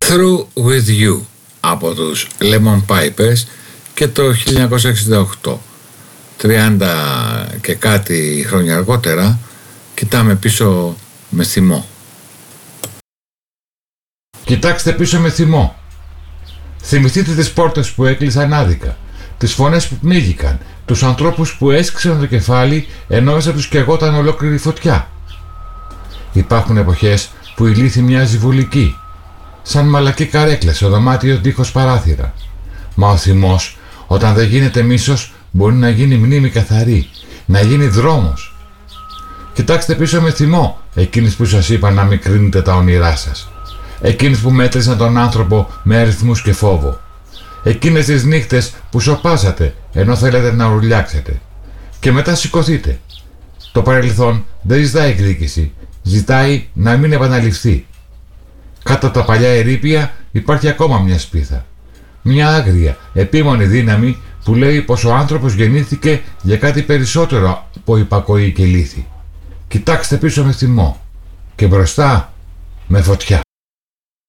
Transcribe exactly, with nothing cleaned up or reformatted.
Through With You από τους Lemon Pipers και το χίλια εννιακόσια εξήντα οκτώ. τριάντα και κάτι χρόνια αργότερα κοιτάμε πίσω με θυμό. Κοιτάξτε πίσω με θυμό. Θυμηθείτε τις πόρτες που έκλεισαν άδικα, τις φωνές που πνίγηκαν, τους ανθρώπους που έσκυξαν το κεφάλι ενώ μέσα τους καιγόταν ολόκληρη φωτιά. Υπάρχουν εποχές που η λύθη μοιάζει βουλική, σαν μαλακή καρέκλα σε δωμάτιο δίχως παράθυρα. Μα ο θυμός, όταν δεν γίνεται μίσος, μπορεί να γίνει μνήμη καθαρή, να γίνει δρόμος. Κοιτάξτε πίσω με θυμό εκείνους που σας είπαν να μικρύνετε τα όνειρά σας. Εκείνους που μέτρησαν τον άνθρωπο με αριθμούς και φόβο. Εκείνες τις νύχτες που σωπάσατε ενώ θέλετε να ουρλιάξετε. Και μετά σηκωθείτε. Το παρελθόν δεν ζητάει εκδίκηση, ζητάει να μην επαναληφθεί. Κάτω από τα παλιά ερείπια υπάρχει ακόμα μια σπίθα. Μια άγρια, επίμονη δύναμη που λέει πως ο άνθρωπος γεννήθηκε για κάτι περισσότερο από υπακοή και λύθη. Κοιτάξτε πίσω με θυμό και μπροστά με φωτιά.